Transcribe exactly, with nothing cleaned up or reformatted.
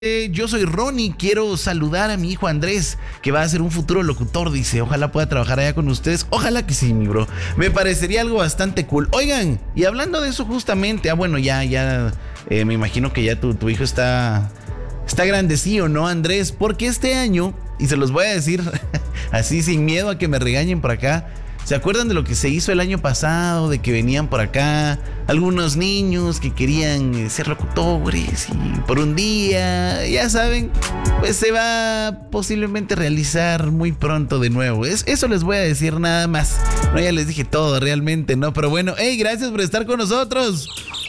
Eh, yo soy Ronnie, quiero saludar a mi hijo Andrés, que va a ser un futuro locutor, dice. Ojalá pueda trabajar allá con ustedes. Ojalá que sí, mi bro. Me parecería algo bastante cool. Oigan, y hablando de eso justamente, ah, bueno, ya, ya, eh, me imagino que ya tu, tu hijo está, está grandecillo, ¿no, Andrés? Porque este año, y se los voy a decir así sin miedo a que me regañen por acá, ¿se acuerdan de lo que se hizo el año pasado? De que venían por acá algunos niños que querían ser locutores y por un día, ya saben, pues se va posiblemente realizar muy pronto de nuevo. Es, eso les voy a decir nada más. No, ya les dije todo realmente, ¿no? Pero bueno, hey, gracias por estar con nosotros.